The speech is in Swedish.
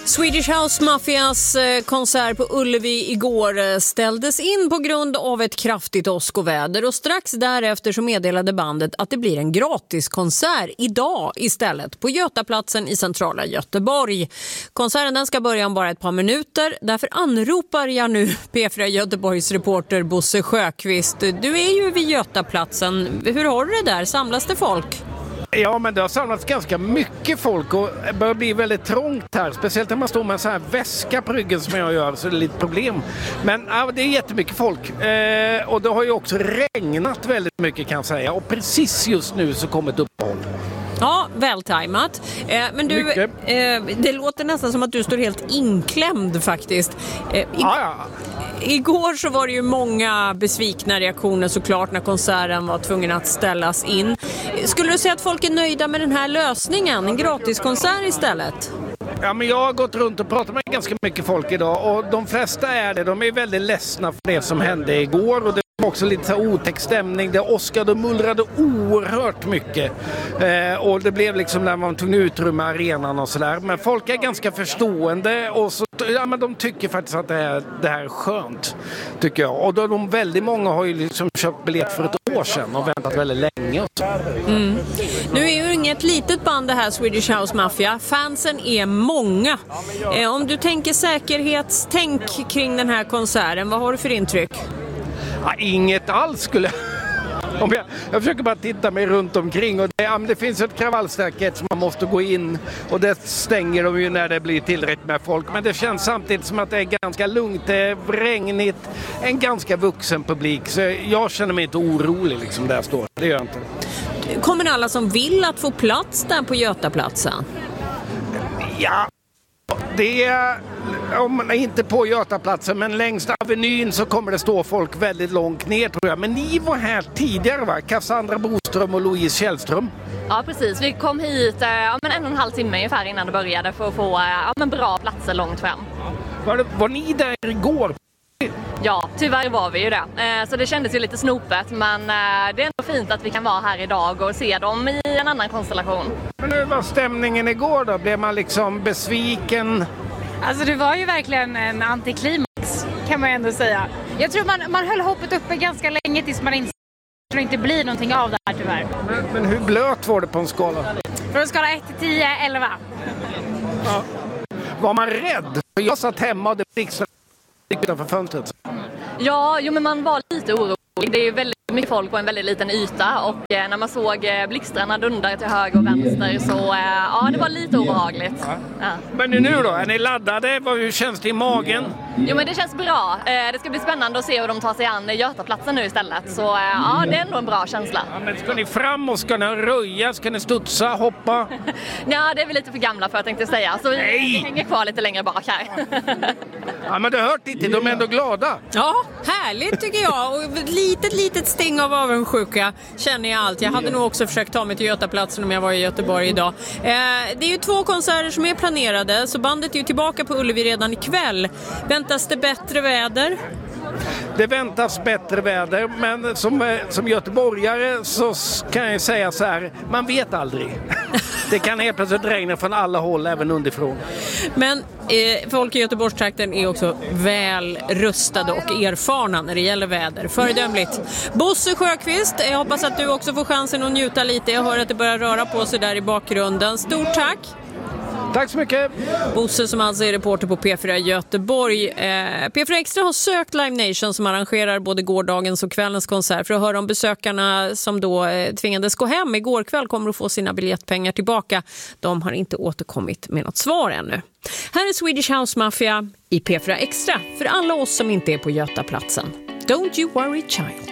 Swedish House Mafias konsert på Ullevi igår ställdes in på grund av ett kraftigt åskoväder och strax därefter så meddelade bandet att det blir en gratiskonsert idag istället på Götaplatsen i centrala Göteborg. Konserten den ska börja om bara ett par minuter, därför anropar jag nu P4 Göteborgs reporter Bosse Sjöqvist. Du är ju vid Götaplatsen. Hur har du det där? Samlas det folk? Ja, men det har samlats ganska mycket folk och det börjar bli väldigt trångt här. Speciellt när man står med en sån här väska på ryggen som jag gör, så det är lite problem. Men ja, det är jättemycket folk. Och det har ju också regnat väldigt mycket kan jag säga. Och precis just nu så kommer ett uppehåll. Ja, vältajmat. Men du, det låter nästan som att du står helt inklämd faktiskt. Igår så var det ju många besvikna reaktioner såklart när konserten var tvungen att ställas in. Skulle du säga att folk är nöjda med den här lösningen? En gratiskonsert istället? Ja, men jag har gått runt och pratat med ganska mycket folk idag och de flesta är det. De är väldigt ledsna för det som hände igår och det var också lite så otäck stämning. Det åskade och mullrade oerhört mycket och det blev liksom när man tog utrymme arenan och sådär. Men folk är ganska förstående och så, ja, men de tycker faktiskt att det här är skönt, tycker jag. Och då väldigt många har ju liksom köpt biljett för ett år sedan och väntat väldigt länge. Och så. Nu är ju inget litet band det här Swedish House Mafia. Fansen är många. Om du tänker säkerhetstänk kring den här konserten, vad har du för intryck? Ja, inget alls skulle jag försöker bara titta mig runt omkring och det finns ett kravallstaket som man måste gå in och det stänger de ju när det blir tillräckligt med folk. Men det känns samtidigt som att det är ganska lugnt, det är regnigt, en ganska vuxen publik. Så jag känner mig inte orolig liksom där jag står. Det gör jag inte. Kommer alla som vill att få plats där på Götaplatsen? Ja, det är inte på Götaplatsen men längs Avenyn så kommer det stå folk väldigt långt ner tror jag. Men ni var här tidigare va? Cassandra Boström och Louise Källström. Ja precis, vi kom hit 1,5 timme ungefär innan det började för att få bra platser långt fram. Var ni där igår? Ja, tyvärr var vi ju det. Så det kändes ju lite snopet men det är ändå fint att vi kan vara här idag och se dem i en annan konstellation. Men hur var stämningen igår då? Blev man liksom besviken? Alltså det var ju verkligen en antiklimax kan man ändå säga. Jag tror man höll hoppet uppe ganska länge tills man insåg att det inte blir någonting av det här tyvärr. Men hur blöt var det på en skala? Från en skala 1 till 10, 11. Ja. Var man rädd? Jag satt hemma och det blixtrade utanför fönstret. Ja, men man var lite orolig. Det är ju väldigt mycket folk på en väldigt liten yta och när man såg blixtrarna dundra till höger och vänster så det var lite obehagligt. Ja. Men nu då? Är ni laddade? Hur känns det i magen? Jo, men det känns bra. Det ska bli spännande att se hur de tar sig an Götaplatsen nu istället. Så det är ändå en bra känsla. Ja, men ska ni fram och ska ni röja? Ska ni studsa, hoppa? Ja, det är vi lite för gamla för tänkte jag säga. Så vi hänger kvar lite längre bak här. Ja, men det hört inte. De är ändå glada. Ja, härligt tycker jag. Och ett litet sting av avundsjuka känner jag allt. Jag hade nog också försökt ta mig till Götaplatsen om jag var i Göteborg idag. Det är ju 2 konserter som är planerade så bandet är ju tillbaka på Ullevi redan ikväll. Väntas det bättre väder? Det väntas bättre väder, men som göteborgare så kan jag säga så här, man vet aldrig. Det kan helt plötsligt regna från alla håll, även underifrån. Men folk i Göteborgstrakten är också väl rustade och erfarna när det gäller väder. Föredömligt. Bosse Sjöqvist, jag hoppas att du också får chansen att njuta lite. Jag hör att det börjar röra på sig där i bakgrunden. Stort tack! Tack så mycket! Bosse som alltså är reporter på P4 Göteborg. P4 Extra har sökt Live Nation som arrangerar både gårdagens och kvällens konsert för att höra om besökarna som då tvingades gå hem igår kväll kommer att få sina biljettpengar tillbaka. De har inte återkommit med något svar ännu. Här är Swedish House Mafia i P4 Extra för alla oss som inte är på Götaplatsen. Don't you worry child.